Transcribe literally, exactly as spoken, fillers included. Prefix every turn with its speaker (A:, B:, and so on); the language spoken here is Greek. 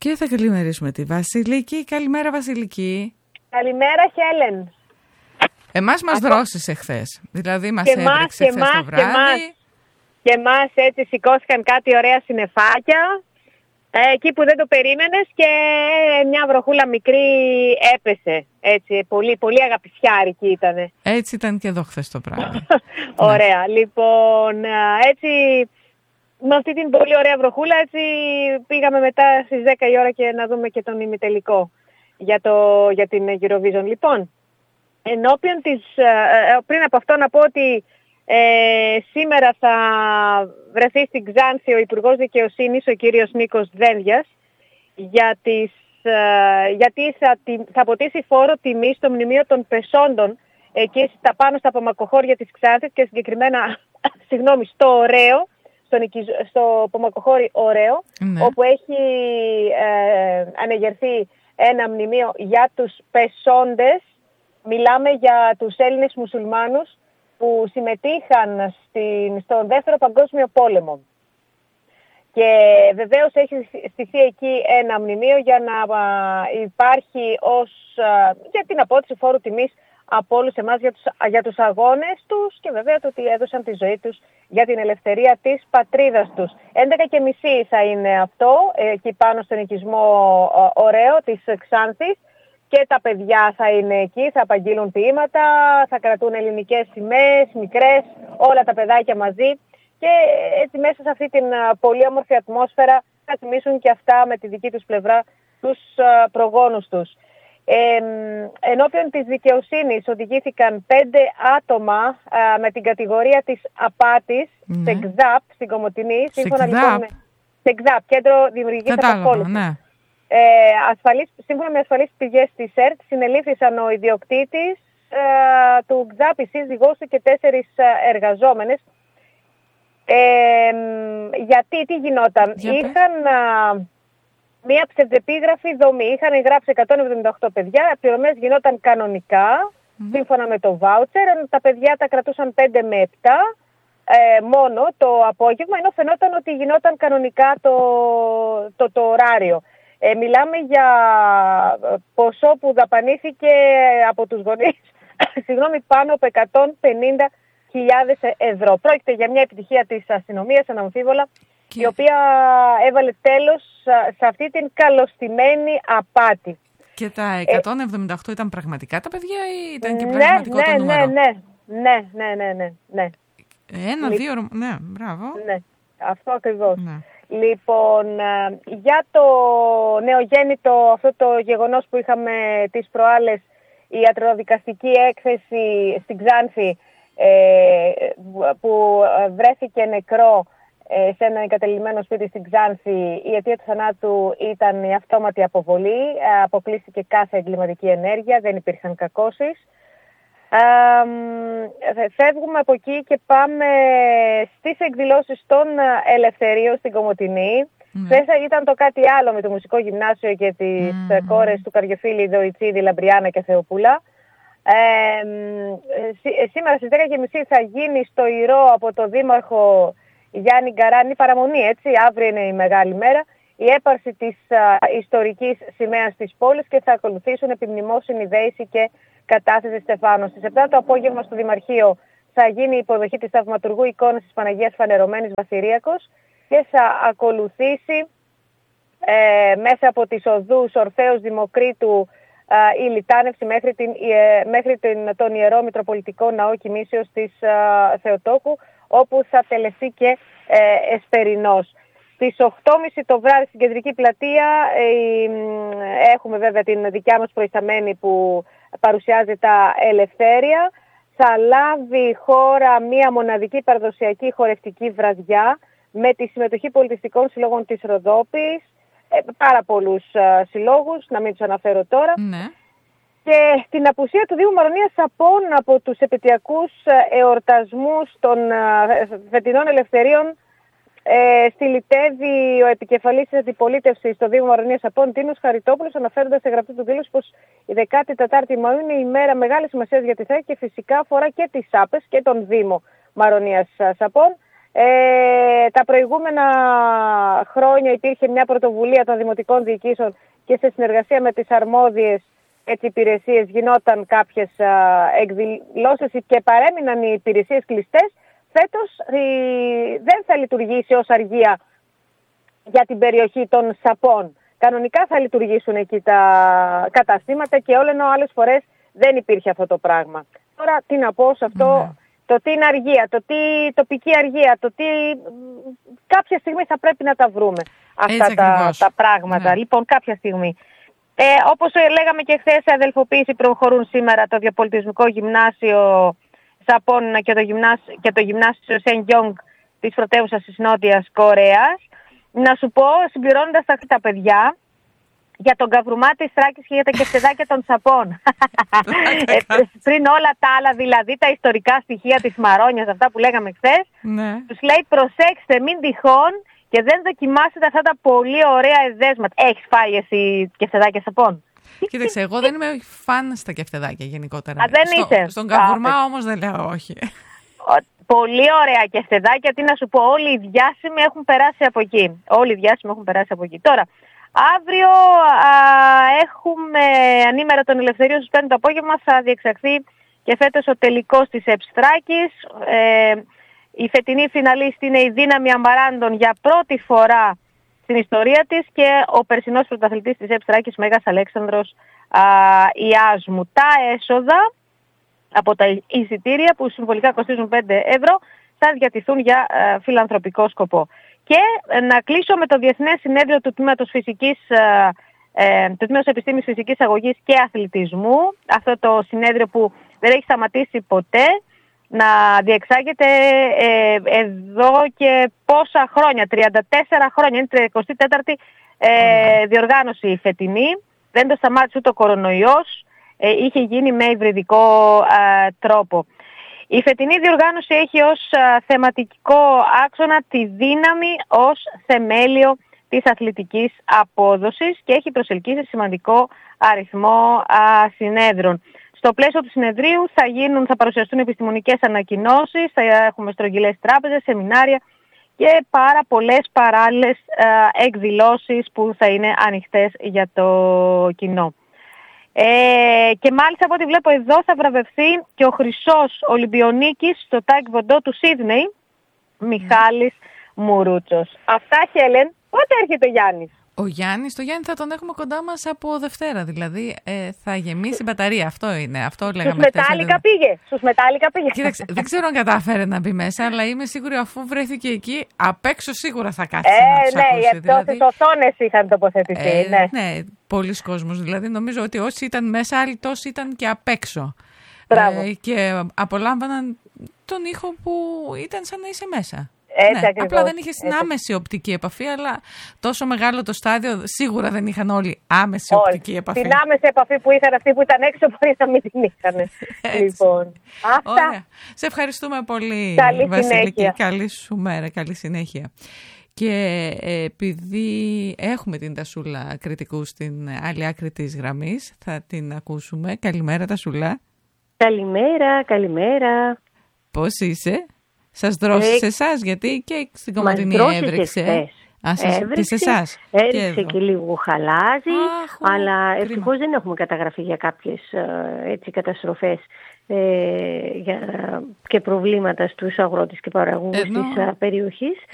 A: Και θα καλημερίσουμε τη Βασιλική. Καλημέρα Βασιλική.
B: Καλημέρα Χέλεν.
A: Εμάς μας
B: Αυτό...
A: δρόσησε χθες. Δηλαδή μας
B: και
A: έβρεξε χθες το βράδυ.
B: Και εμάς, και εμάς έτσι σηκώθηκαν κάτι ωραία συννεφάκια. Εκεί που δεν το περίμενες και μια βροχούλα μικρή έπεσε. Έτσι, πολύ, πολύ αγαπησιάρικη ήτανε.
A: Έτσι ήταν και εδώ χθες το βράδυ.
B: Ωραία. Ναι. Λοιπόν, έτσι... Με αυτή την πολύ ωραία βροχούλα, έτσι πήγαμε μετά στις δέκα η ώρα και να δούμε και τον ημιτελικό για, το, για την Eurovision. Λοιπόν, ενώπιον της, πριν από αυτό να πω ότι ε, σήμερα θα βρεθεί στην Ξάνθη ο Υπουργός Δικαιοσύνης, ο κύριος Νίκος Δένδιας, για τις, ε, γιατί θα, θα αποτίσει φόρο τιμή στο μνημείο των πεσόντων εκεί στα πάνω στα απομακοχώρια της Ξάνθης και συγκεκριμένα συγγνώμη, στο Ωραίο, στο Πομακοχώρι Ωραίο, ναι. Όπου έχει ε, ανεγερθεί ένα μνημείο για τους πεσόντες. Μιλάμε για τους Έλληνες μουσουλμάνους που συμμετείχαν στην, στον Δεύτερο Παγκόσμιο Πόλεμο. Και βεβαίως έχει στηθεί εκεί ένα μνημείο για να α, υπάρχει ως, α, για την απόδοση φόρου τιμής από όλους εμάς για τους, για τους αγώνες τους και βέβαια το ότι έδωσαν τη ζωή τους για την ελευθερία της πατρίδας τους. έντεκα και μισή θα είναι αυτό, εκεί πάνω στον οικισμό Ωραίο της Ξάνθης και τα παιδιά θα είναι εκεί, θα απαγγείλουν ποίηματα, θα κρατούν ελληνικές σημαίες, μικρές, όλα τα παιδάκια μαζί και έτσι μέσα σε αυτή την πολύ όμορφη ατμόσφαιρα θα τιμήσουν και αυτά με τη δική τους πλευρά τους προγόνους τους. Ε, ενώπιον της δικαιοσύνης οδηγήθηκαν πέντε άτομα α, με την κατηγορία της απάτης ναι. σε ΚΔΑΠ στην Κομοτηνή.
A: Σύμφωνα λοιπόν με
B: σε ΚΔΑΠ, Κέντρο Δημιουργικής Απασχόλησης. Ναι. Ε, ασφαλής, σύμφωνα με ασφαλείς πηγές της ΕΡΤ συνελήφθησαν ο ιδιοκτήτης α, του ΚΔΑΠ, η σύζυγός του και τέσσερις α, εργαζόμενες. Ε, γιατί, τι γινόταν. Για Είχαν... Α, μία ψευδεπίγραφη δομή. Είχαν εγγράψει εκατόν εβδομήντα οκτώ παιδιά, οι πληρωμές γινόταν κανονικά, mm. σύμφωνα με το βάουτσερ. Τα παιδιά τα κρατούσαν πέντε με επτά ε, μόνο το απόγευμα, ενώ φαινόταν ότι γινόταν κανονικά το, το, το ωράριο. Ε, μιλάμε για ποσό που δαπανήθηκε από τους γονείς, συγγνώμη, πάνω από εκατόν πενήντα χιλιάδες ευρώ. Πρόκειται για μια επιτυχία της αστυνομίας, αναμφίβολα, και... η οποία έβαλε τέλος σε αυτή την καλωστημένη απάτη.
A: Και τα εκατόν εβδομήντα οκτώ ε... ήταν πραγματικά τα παιδιά ή ήταν και
B: ναι,
A: πραγματικό
B: ναι,
A: το νούμερο?
B: Ναι, ναι, ναι, ναι, ναι, ναι.
A: Ένα, Λ... δύο, ναι, μπράβο.
B: Ναι, αυτό ακριβώς.
A: Ναι.
B: Λοιπόν, για το νεογέννητο αυτό το γεγονός που είχαμε τις προάλλες, η ιατροδικαστική έκθεση στην Ξάνθη ε, που βρέθηκε νεκρό σε ένα εγκαταλειμμένο σπίτι στην Ξάνθη, η αιτία του θανάτου ήταν η αυτόματη αποβολή. Αποκλείστηκε κάθε εγκληματική ενέργεια, δεν υπήρχαν κακώσεις. Φεύγουμε από εκεί και πάμε στις εκδηλώσεις των Ελευθερίων στην Κομοτηνή. Χθες mm. ήταν το κάτι άλλο με το Μουσικό Γυμνάσιο και τις mm. κόρες του Καριοφίλη, Δοϊτσίδη, Λαμπριάνα και Θεοπούλα. Ε, σήμερα στις δέκα και μισή θα γίνει στο Ηρώ από το Δήμαρχο Γιάννη Γκαράνη παραμονή, έτσι, αύριο είναι η μεγάλη μέρα, η έπαρση της α, ιστορικής σημαίας της πόλης και θα ακολουθήσουν επιμνημόσυνη δέηση και κατάθεση στεφάνων. Στις επτά το απόγευμα στο Δημαρχείο θα γίνει η υποδοχή της θαυματουργού εικόνας της Παναγίας Φανερωμένης Βασιλίακος και θα ακολουθήσει ε, μέσα από τις οδούς Ορφέως Δημοκρίτου α, η λιτάνευση μέχρι, την, ε, μέχρι την, τον Ιερό Μητροπολιτικό Ναό Κοιμήσεως της α, Θεοτόκου, όπου θα τελεστεί και ε, εσπερινός. Στις οκτώ και μισή το βράδυ στην Κεντρική Πλατεία ε, έχουμε βέβαια την δικιά μας προϊσταμένη που παρουσιάζει τα Ελευθέρια. Θα λάβει χώρα μία μοναδική παραδοσιακή χορευτική βραδιά με τη συμμετοχή πολιτιστικών συλλόγων της Ροδόπης, ε, πάρα πολλούς ε, συλλόγους, να μην τους αναφέρω τώρα.
A: Ναι.
B: Και την απουσία του Δήμου Μαρονίας Σαπών από τους επαιτειακούς εορτασμούς των φετινών Ελευθερίων ε, στυλιτεύει ο επικεφαλής της αντιπολίτευσης στο Δήμο Μαρονίας Σαπών, Τίνος Χαριτόπουλος, αναφέροντας σε γραπτή του δήλωση πως η δεκάτη τέταρτη Μαΐου είναι η μέρα μεγάλης σημασίας για τη ΘΑΕ και φυσικά αφορά και τις ΣΑΠΕΣ και τον Δήμο Μαρονίας Σαπών. Ε, τα προηγούμενα χρόνια υπήρχε μια πρωτοβουλία των δημοτικών διοικήσεων και σε συνεργασία με τις αρμόδιες έτσι, υπηρεσίες γινόταν κάποιες α, εκδηλώσεις και παρέμειναν οι υπηρεσίες κλειστές. Φέτος η, δεν θα λειτουργήσει ως αργία για την περιοχή των Σαπών. Κανονικά θα λειτουργήσουν εκεί τα καταστήματα και όλο ενώ άλλες φορές δεν υπήρχε αυτό το πράγμα. Τώρα τι να πω σε αυτό, mm. το τι είναι αργία, το τι τοπική αργία, το τι κάποια στιγμή θα πρέπει να τα βρούμε αυτά τα, τα πράγματα. Mm. Λοιπόν, κάποια στιγμή. Ε, όπως λέγαμε και χθες, σε αδελφοποίηση προχωρούν σήμερα το Διαπολιτισμικό Γυμνάσιο Σαπών και το Γυμνάσιο, και το Γυμνάσιο Σεν Γιόγκ της πρωτεύουσας της Νότιας Κορέας. Να σου πω, συμπληρώνοντας τα, τα παιδιά, για τον καβρουμά της Θράκης και για τα κεφτεδάκια των Σαπών. ε, πριν όλα τα άλλα, δηλαδή τα ιστορικά στοιχεία της Μαρόνιας, αυτά που λέγαμε χθες, ναι. Τους λέει προσέξτε, μην τυχόν και δεν δοκιμάσετε αυτά τα πολύ ωραία εδέσματα. Έχεις φάει εσύ κεφτεδάκια Σαπών?
A: Κοίταξε, εγώ δεν είμαι φαν στα κεφτεδάκια γενικότερα.
B: Α, δεν
A: Στο,
B: είσαι.
A: Στον καβουρμά όμως δεν λέω όχι.
B: Πολύ ωραία κεφτεδάκια, τι να σου πω, όλοι οι διάσημοι έχουν περάσει από εκεί. Όλοι οι διάσημοι έχουν περάσει από εκεί. Τώρα, αύριο α, έχουμε ανήμερα τον Ελευθερίο στις πέντε το απόγευμα, θα διεξαχθεί και φέτος ο τελικός της Εψτράκης. Ε, η φετινή φιναλίστη είναι η Δύναμη Αμαράντων για πρώτη φορά στην ιστορία της και ο περσινός πρωταθλητής της Εψτράκης, Μέγας Αλέξανδρος α, Ιάσμου. Τα έσοδα από τα εισιτήρια που συμβολικά κοστίζουν πέντε ευρώ θα διατηθούν για ε, φιλανθρωπικό σκοπό. Και ε, να κλείσω με το Διεθνές Συνέδριο του Τμήματος Φυσικής, ε, ε, του Τμήματος Επιστήμης Φυσικής Αγωγής και Αθλητισμού. Αυτό το συνέδριο που δεν έχει σταματήσει ποτέ να διεξάγεται ε, εδώ και πόσα χρόνια, τριάντα τέσσερα χρόνια, είναι η τριαντάτη τέταρτη ε, διοργάνωση η φετινή. Δεν το σταμάτησε ούτε ο κορονοϊός. Είχε γίνει με υβριδικό α, τρόπο. Η φετινή διοργάνωση έχει ως α, θεματικό άξονα τη δύναμη ως θεμέλιο της αθλητικής απόδοσης και έχει προσελκύσει σημαντικό αριθμό α, συνέδρων. Στο πλαίσιο του συνεδρίου θα, γίνουν, θα παρουσιαστούν επιστημονικές ανακοινώσεις, θα έχουμε στρογγυλές τράπεζες, σεμινάρια και πάρα πολλές παράλληλες α, εκδηλώσεις που θα είναι ανοιχτές για το κοινό. Ε, και μάλιστα από ό,τι βλέπω εδώ θα βραβευθεί και ο χρυσός Ολυμπιονίκης στο τάικβοντό του Σίδνεϊ, Μιχάλης Μουρούτσος. Αυτά, Χέλεν. Πότε έρχεται ο Γιάννης?
A: Ο Γιάννης, το Γιάννη θα τον έχουμε κοντά μας από Δευτέρα, δηλαδή ε, θα γεμίσει μπαταρία, αυτό είναι, αυτό λέγαμε.
B: Στους Μετάλλικα πήγε, στους Μετάλλικα πήγε.
A: Κοίταξε, δεν ξέρω αν κατάφερε να μπει μέσα, αλλά είμαι σίγουρη αφού βρέθηκε εκεί, απ' έξω σίγουρα θα κάτσει
B: ε,
A: να τους
B: ναι,
A: ακούσει.
B: Ναι, δηλαδή, τόσες οθόνες είχαν τοποθετηθεί,
A: ε,
B: ναι.
A: Ναι, πολλοί κόσμος, δηλαδή νομίζω ότι όσοι ήταν μέσα, άλλοι τόσοι ήταν και απ' έξω. Ε, και απολάμβαναν τον ήχο που ήταν σαν να είσαι μέσα.
B: Έτσι,
A: ναι,
B: ακριβώς,
A: απλά δεν είχε την
B: έτσι.
A: άμεση οπτική επαφή, αλλά τόσο μεγάλο το στάδιο, σίγουρα δεν είχαν όλοι άμεση
B: Όχι.
A: οπτική επαφή.
B: Την άμεση επαφή που είχαν αυτοί που ήταν έξω μπορεί να μην την είχαν. Λοιπόν, αυτά.
A: Ωραία. Σε ευχαριστούμε πολύ,
B: καλή
A: Βασιλική.
B: Συνέχεια.
A: Καλή σου μέρα, καλή συνέχεια. Και επειδή έχουμε την Τασούλα κριτικού στην άλλη άκρη της γραμμής, θα την ακούσουμε. Καλημέρα, Τασούλα.
C: Καλημέρα, καλημέρα.
A: Πώς είσαι? Σας δρόσησε ε, εσάς, γιατί και στην Κομματινή έβρεξε. Α, σας, εσάς.
C: Έριξε και, και λίγο χαλάζι,
A: Αχ,
C: αλλά
A: κρίμα.
C: ευτυχώς δεν έχουμε καταγραφεί για κάποιες έτσι, καταστροφές ε, για, και προβλήματα στους αγρότες και παραγωγούς της περιοχής.